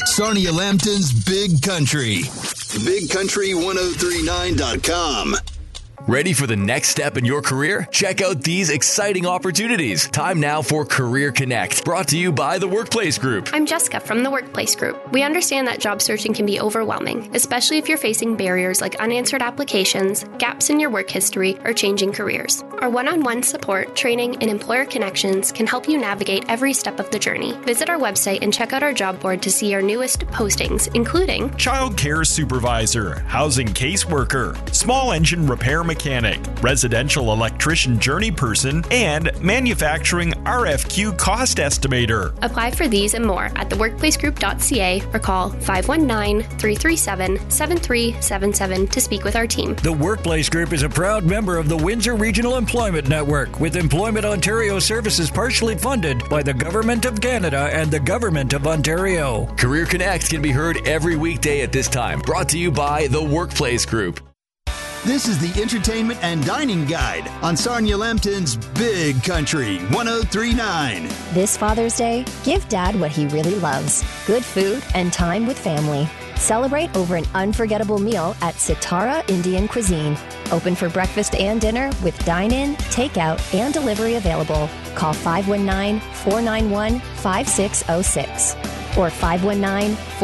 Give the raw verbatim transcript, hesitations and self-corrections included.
Sarnia Lambton's Big Country. big country ten thirty-nine dot com. Ready for the next step in your career? Check out these exciting opportunities. Time now for Career Connect, brought to you by the Workplace Group. I'm Jessica from the Workplace Group. We understand that job searching can be overwhelming, especially if you're facing barriers like unanswered applications, gaps in your work history, or changing careers. Our one-on-one support, training, and employer connections can help you navigate every step of the journey. Visit our website and check out our job board to see our newest postings, including Child Care Supervisor, Housing Caseworker, Small Engine Repair Mechanic, Residential Electrician Journey Person, and Manufacturing R F Q Cost Estimator. Apply for these and more at the workplace group dot c a or call five one nine, three three seven, seven three seven seven to speak with our team. The Workplace Group is a proud member of the Windsor Regional Employment Network, with Employment Ontario services partially funded by the Government of Canada and the Government of Ontario. Career Connect can be heard every weekday at this time, brought to you by the Workplace Group. This is the Entertainment and Dining Guide on Sarnia Lambton's Big Country ten thirty-nine. This Father's Day, give Dad what he really loves: good food and time with family. Celebrate over an unforgettable meal at Sitara Indian Cuisine. Open for breakfast and dinner with dine-in, takeout, and delivery available. Call five one nine, four nine one, five six zero six or five one nine, four